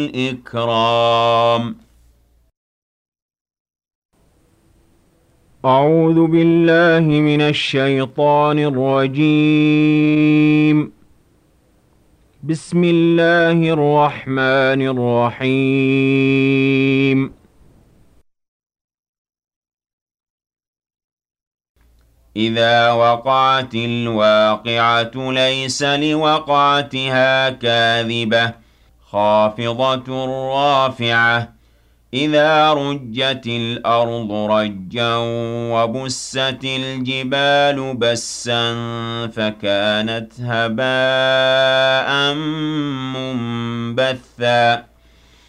الإكرام. أعوذ بالله من الشيطان الرجيم. بسم الله الرحمن الرحيم. إذا وقعت الواقعة ليس لوقعتها كاذبة خافضة رافعة إذا رجت الأرض رجا وبست الجبال بسا فكانت هباء منبثا